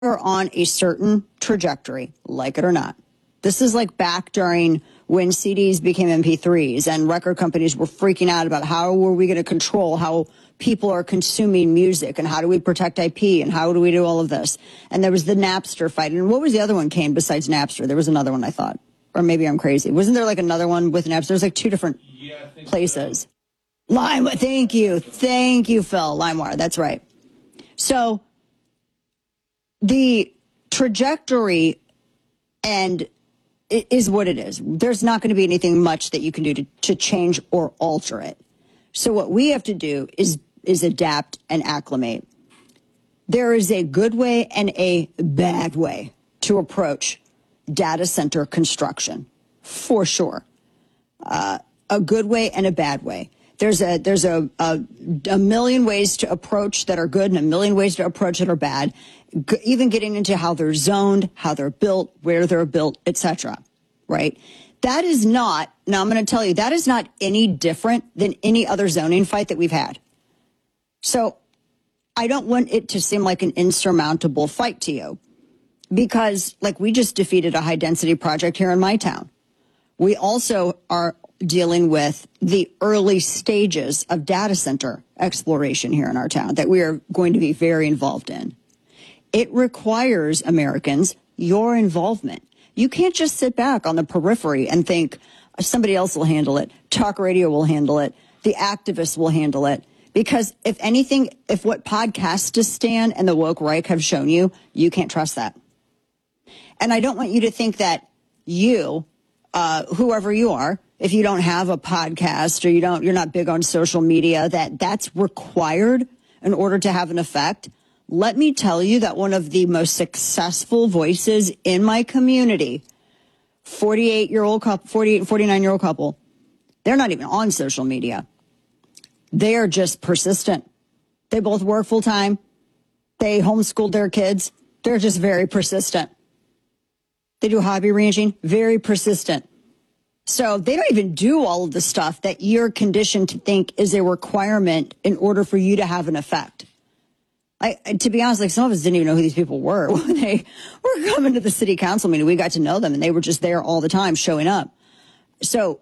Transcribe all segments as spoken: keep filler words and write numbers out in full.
are on a certain trajectory, like it or not. This is like back during when C Ds became M P threes and record companies were freaking out about how were we going to control how people are consuming music and how do we protect I P and how do we do all of this. And there was the Napster fight. And what was the other one came besides Napster? There was another one, I thought. Or maybe I'm crazy. Wasn't there like another one with Napster? There's like two different yeah, places. So. Lime, thank you. Thank you, Phil. LimeWire, that's right. So the trajectory and it is what it is. There's not going to be anything much that you can do to, to change or alter it. So what we have to do is is adapt and acclimate. There is a good way and a bad way to approach data center construction, for sure. Uh, a good way and a bad way. There's a there's a, a a million ways to approach that are good and a million ways to approach that are bad. G- even getting into how they're zoned, how they're built, where they're built, et cetera. Right? That is not. Now I'm going to tell you that is not any different than any other zoning fight that we've had. So I don't want it to seem like an insurmountable fight to you, because like we just defeated a high density project here in my town. We also are dealing with the early stages of data center exploration here in our town that we are going to be very involved in. It requires, Americans, your involvement. You can't just sit back on the periphery and think somebody else will handle it. Talk radio will handle it. The activists will handle it. Because if anything, if what Podcastistan and the woke Reich have shown you, you can't trust that. And I don't want you to think that you, uh, whoever you are, if you don't have a podcast or you don't, you're not big on social media, that that's required in order to have an effect. Let me tell you that one of the most successful voices in my community, forty-eight year old couple, forty-eight and forty-nine year old couple, they're not even on social media. They are just persistent. They both work full time. They homeschooled their kids. They're just very persistent. They do hobby ranching, very persistent. So they don't even do all of the stuff that you're conditioned to think is a requirement in order for you to have an effect. I, to be honest, like some of us didn't even know who these people were when they were coming to the city council meeting. We got to know them and they were just there all the time showing up. So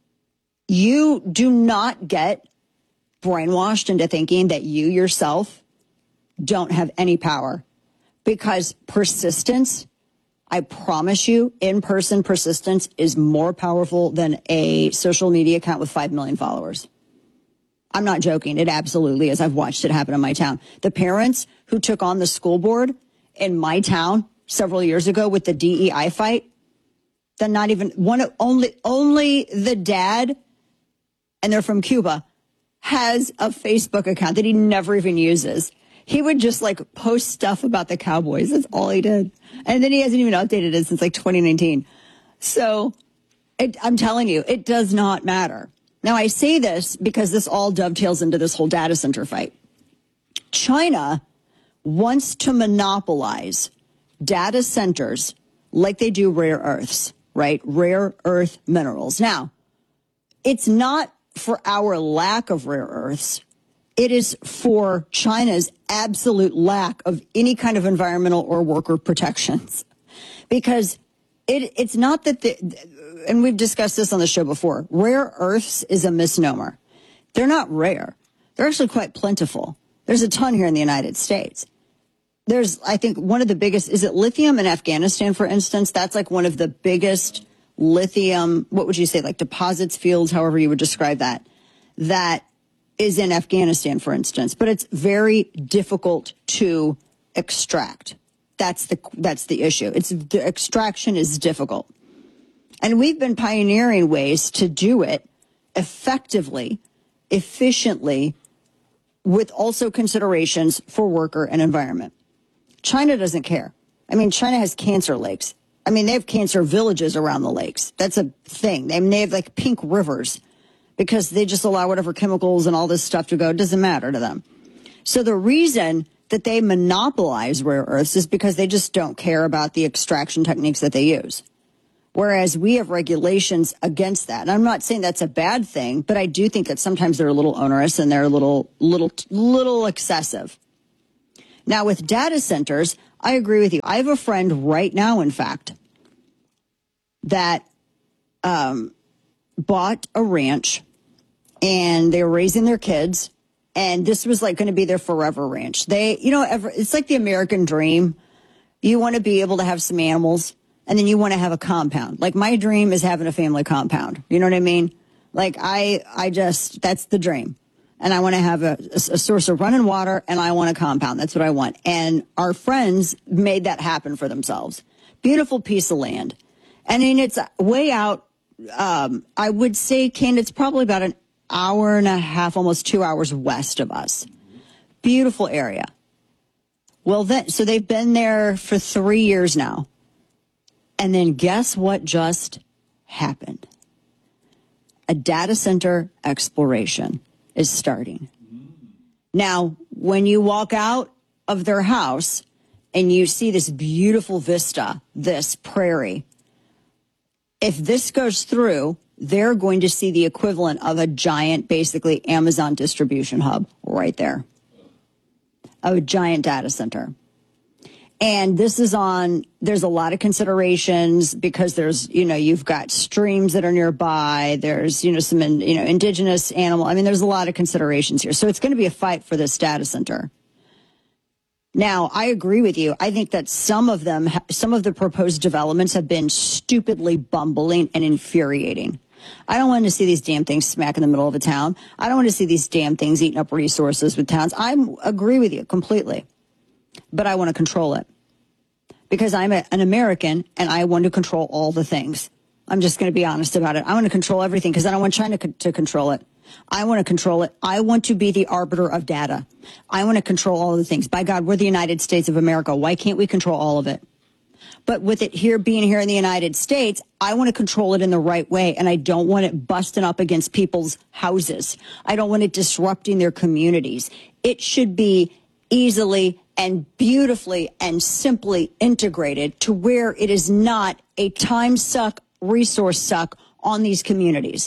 you do not get brainwashed into thinking that you yourself don't have any power, because persistence, I promise you, in-person persistence is more powerful than a social media account with five million followers. I'm not joking. It absolutely is. I've watched it happen in my town. The parents who took on the school board in my town several years ago with the D E I fight, then not even one, only, only the dad, and they're from Cuba, has a Facebook account that he never even uses. He would just like post stuff about the Cowboys. That's all he did. And then he hasn't even updated it since like twenty nineteen. So it, I'm telling you, it does not matter. Now, I say this because this all dovetails into this whole data center fight. China wants to monopolize data centers like they do rare earths, right? Rare earth minerals. Now, it's not for our lack of rare earths. It is for China's absolute lack of any kind of environmental or worker protections. Because it, it's not that the, and we've discussed this on the show before, rare earths is a misnomer. They're not rare. They're actually quite plentiful. There's a ton here in the United States. There's, I think, one of the biggest, is it lithium in Afghanistan, for instance? That's like one of the biggest lithium, what would you say, like deposits, fields, however you would describe that, that is in Afghanistan, for instance. But it's very difficult to extract. That's the, that's the issue. It's, the extraction is difficult. And we've been pioneering ways to do it effectively, efficiently, with also considerations for worker and environment. China doesn't care. I mean, China has cancer lakes. I mean, they have cancer villages around the lakes. That's a thing. I mean, they have like pink rivers because they just allow whatever chemicals and all this stuff to go. It doesn't matter to them. So the reason that they monopolize rare earths is because they just don't care about the extraction techniques that they use. Whereas we have regulations against that. And I'm not saying that's a bad thing, but I do think that sometimes they're a little onerous and they're a little, little, little excessive. Now, with data centers, I agree with you. I have a friend right now, in fact, that um, bought a ranch, and they were raising their kids, and this was like going to be their forever ranch. They, you know, ever, it's like the American dream. You want to be able to have some animals, and then you want to have a compound. Like, my dream is having a family compound. You know what I mean? Like, I, I just, that's the dream. And I want to have a, a source of running water, and I want a compound. That's what I want. And our friends made that happen for themselves. Beautiful piece of land. I mean, it's way out. Um, I would say, Ken, it's probably about an hour and a half, almost two hours west of us. Beautiful area. Well, then, so they've been there for three years now. And then guess what just happened? A data center exploration is starting. Now, when you walk out of their house and you see this beautiful vista, this prairie, if this goes through, they're going to see the equivalent of a giant, basically, Amazon distribution hub right there. A giant data center. And this is on, there's a lot of considerations because there's, you know, you've got streams that are nearby. There's, you know, some, in, you know, indigenous animal. I mean, there's a lot of considerations here. So it's going to be a fight for this data center. Now, I agree with you. I think that some of them, some of the proposed developments have been stupidly bumbling and infuriating. I don't want to see these damn things smack in the middle of a town. I don't want to see these damn things eating up resources with towns. I agree with you completely. But I want to control it because I'm a, an American and I want to control all the things. I'm just going to be honest about it. I want to control everything because I don't want China co- to control it. I want to control it. I want to be the arbiter of data. I want to control all of the things. By God, we're the United States of America. Why can't we control all of it? But with it here being here in the United States, I want to control it in the right way. And I don't want it busting up against people's houses. I don't want it disrupting their communities. It should be easily and beautifully and simply integrated to where it is not a time suck, resource suck on these communities.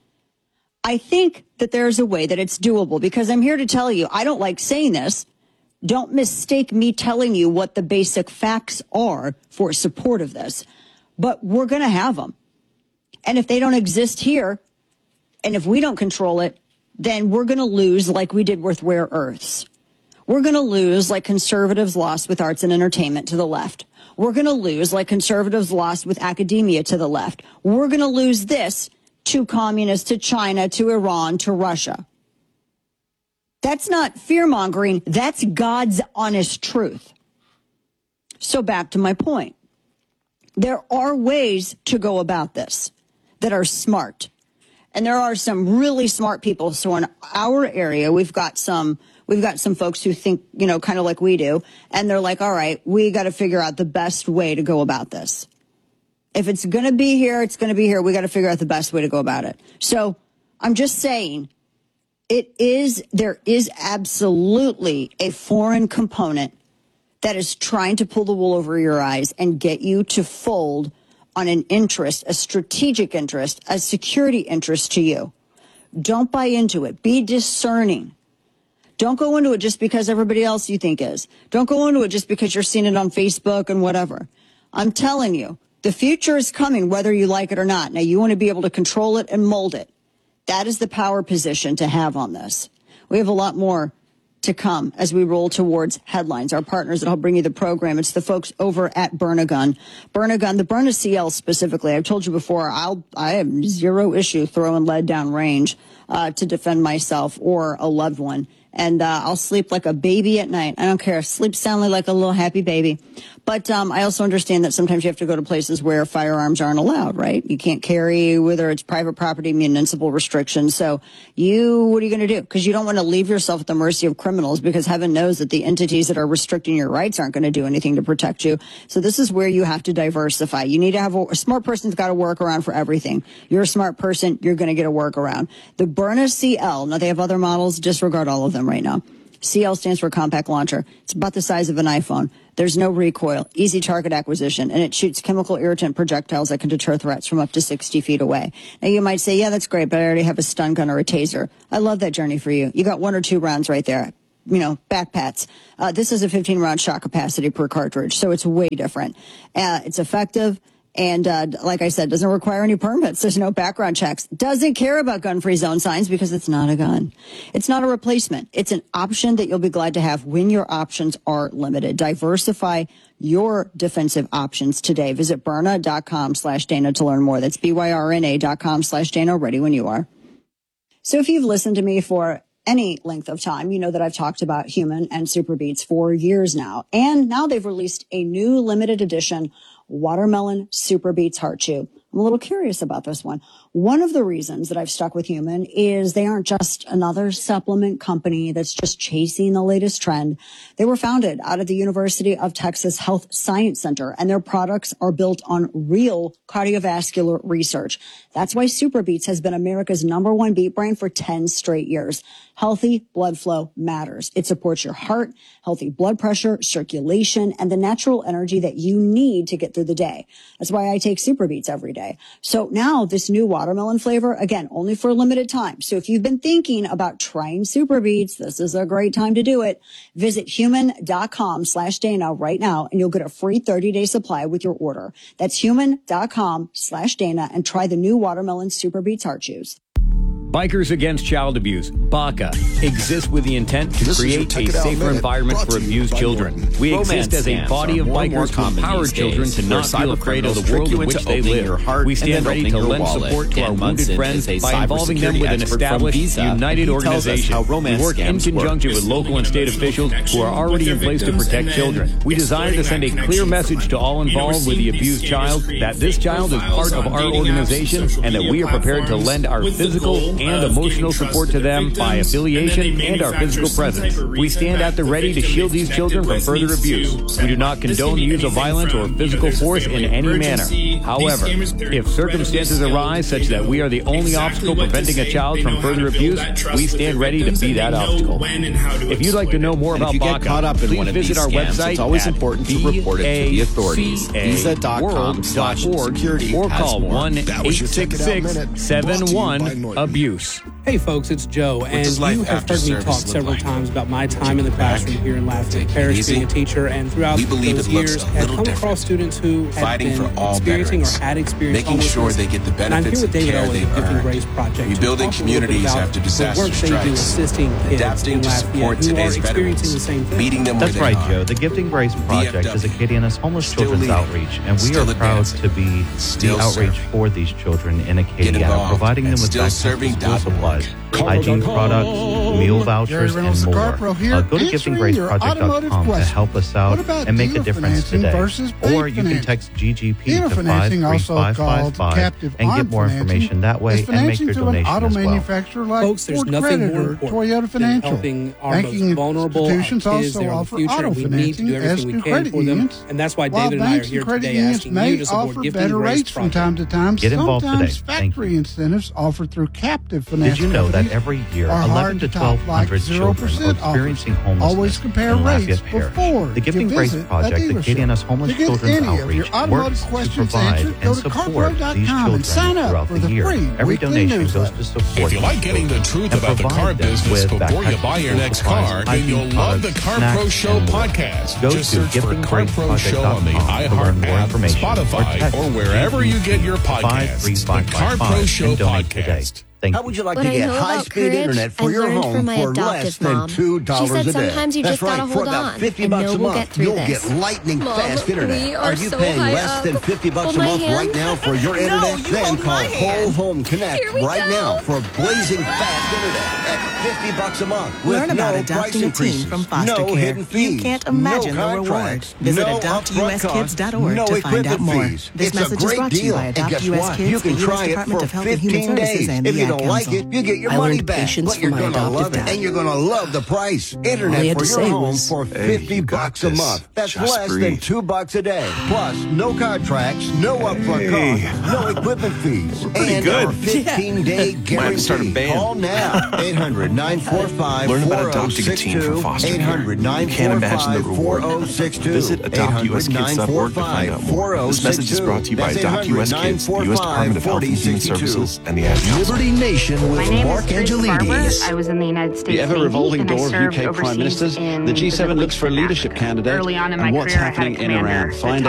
I think that there's a way that it's doable because I'm here to tell you, I don't like saying this. Don't mistake me telling you what the basic facts are for support of this, but we're going to have them. And if they don't exist here, and if we don't control it, then we're going to lose like we did with rare earths. We're going to lose like conservatives lost with arts and entertainment to the left. We're going to lose like conservatives lost with academia to the left. We're going to lose this to communists, to China, to Iran, to Russia. That's not fear-mongering. That's God's honest truth. So back to my point. There are ways to go about this that are smart. And there are some really smart people. So in our area, we've got some we've got some folks who think, you know, kind of like we do. And they're like, all right, we got to figure out the best way to go about this. If it's going to be here, it's going to be here. We got to figure out the best way to go about it. So I'm just saying it is, there is absolutely a foreign component that is trying to pull the wool over your eyes and get you to fold on an interest, a strategic interest, a security interest to you. Don't buy into it. Be discerning. Don't go into it just because everybody else you think is. Don't go into it just because you're seeing it on Facebook and whatever. I'm telling you, the future is coming whether you like it or not. Now, you want to be able to control it and mold it. That is the power position to have on this. We have a lot more to come as we roll towards headlines. Our partners that help bring you the program, it's the folks over at Burn a Gun. Burn a Gun, the Burn a C L specifically. I've told you before, I'll, I have zero issue throwing lead down range uh, to defend myself or a loved one. And uh, I'll sleep like a baby at night. I don't care. Sleep soundly like a little happy baby. But um, I also understand that sometimes you have to go to places where firearms aren't allowed, right? You can't carry, whether it's private property, municipal restrictions. So you, what are you going to do? Because you don't want to leave yourself at the mercy of criminals, because heaven knows that the entities that are restricting your rights aren't going to do anything to protect you. So this is where you have to diversify. You need to have a, a smart person's got a workaround for everything. You're a smart person, you're going to get a workaround. The Burn a C L, now they have other models, disregard all of them right now. C L stands for compact launcher. It's about the size of an iPhone. There's no recoil, easy target acquisition, and it shoots chemical irritant projectiles that can deter threats from up to sixty feet away. Now, you might say, yeah, that's great, but I already have a stun gun or a taser. I love that journey for you. You got one or two rounds right there. you know, back pats. Uh, this is a fifteen round shot capacity per cartridge, so it's way different. Uh, it's effective. And uh, like I said, doesn't require any permits. There's no background checks. Doesn't care about gun-free zone signs because it's not a gun. It's not a replacement. It's an option that you'll be glad to have when your options are limited. Diversify your defensive options today. Visit Byrna.com slash Dana to learn more. That's B-Y-R-N-A dot com slash Dana. Ready when you are. So if you've listened to me for any length of time, you know that I've talked about Human and SuperBeets for years now. And now they've released a new limited edition Watermelon SuperBeets Heart Chew. I'm a little curious about this one. One of the reasons that I've stuck with Human is they aren't just another supplement company that's just chasing the latest trend. They were founded out of the University of Texas Health Science Center, and their products are built on real cardiovascular research. That's why SuperBeets has been America's number one beet brand for ten straight years. Healthy blood flow matters. It supports your heart, healthy blood pressure, circulation, and the natural energy that you need to get through the day. That's why I take SuperBeets every day. So now this new watermelon flavor, again, only for a limited time. So if you've been thinking about trying SuperBeets, this is a great time to do it. Visit human.com slash Dana right now, and you'll get a free thirty day supply with your order. That's human.com slash Dana, and try the new watermelon SuperBeets Heart Chews. Bikers Against Child Abuse, B A C A, exists with the intent to This create a safer environment for abused children. We exist as a body of bikers to empower children to not feel afraid of the world in which they live. We stand ready to lend support to our wounded friends by involving them with an established, united organization. We work in conjunction with local and state officials who are already in place to protect children. We desire to send a clear message to all involved with the abused child that this child is part of our organization and that we are prepared to lend our physical and emotional support to them by affiliation and our physical presence. We stand at the ready to shield these children from further abuse. We do not condone the use of violence or physical force in any manner. However, if circumstances arise such that we are the only obstacle preventing a child from further abuse, we stand ready to be that obstacle. If you'd like to know more about B A C A, please visit our website. It's always important to report it to the authorities. Visa dot com slash security or call one eight six six seven one abuse. Hey folks, it's Joe, and you have heard me talk several times about my time in the classroom here in Lafayette Parish being a teacher, and throughout those years had come across students who had been experiencing or had experienced making sure they get the benefits of care they've earned, rebuilding communities after disaster strikes, adapting to support today's veterans, meeting them where they are. That's right, Joe. The Gifting Grace Project is Acadiana's homeless children's outreach, and we are proud to be the outreach for these children in Acadiana, providing them with backpacks, school supplies, hygiene products, meal vouchers, and more. Uh, go to gifting grace project dot com to help us out and make a difference today. Or you can text G G P to five three five five five and get more information that way and make your donation as well. Like Folks, there's Ford nothing Creditor, more important than helping our most vulnerable kids there in the future, and we need to do everything we can for them. And that's why David and I are here today asking you to support Gifting Grace from time to time. Get involved today. Thank you. Incentives offered through captive finance. Did you know that every year eleven to twelve hundred children are experiencing homelessness in Lafayette Parish? The Gifting Grace Project, Acadiana's homeless children's outreach, works to provide and support these children throughout the year. Every donation goes to support. If you like getting the truth about the car business before you buy your next car, then you'll love the Car Pro Show podcast. Go Just to search for Car Pro Show on the iHeart app, Spotify, or wherever you get your podcasts. The Car Pro Show podcast. Thank How would you like what to I get know high-speed internet for I your learned home from my for adoptive less than mom. two dollars She said a day? sometimes you That's just gotta right. hold For about on. fifty I bucks know a we'll month, get through you'll this. get lightning Mom, fast internet. we are you so paying high less up. than fifty bucks Hold a my month hand. right now for your No, internet? you Then hold call my hand. Whole Home Connect Here we right go. now for blazing fast internet at fifty bucks a month with Learn about no adopting price a teen increases, from foster no care. hidden fees, You can't imagine no the reward. contracts, Visit no adopt U S upfront kids dot costs, org no to find out equipment more. fees. This It's message a is great brought to you deal. by And Adopt guess U S what? Kids, You can the U S try it Department for of Health and Human fifteen Services, days. and If the you Ad don't like Council. it, you get your I money learned back. patience But you're from my going to adoptive love it, dad. and you're going to love the price. All he Internet had for to your say home was, for "Hey, fifty you got bucks a this. month. That's Just less than breathe." two bucks a day. Plus, no contracts, no upfront Hey. costs, no equipment fees, pretty and good. our fifteen day Might have to start a guarantee. band. Call now. eight hundred nine four five Learn about four oh adopting a six teen from two. foster care. eight hundred nine You can't four imagine the five four reward. oh six two. Visit adopt U S kids dot org to find out more. This message is brought to you by Adopt U S Kids, the U S Department of Health and Human Services, and the Ad Council. Liberty Nation with Mark Angelides. I was in the United States The ever-revolving door of U K prime ministers, the G seven looks for a leadership candidate, early on in and my what's career, I had a happening in commander, Iran. the Find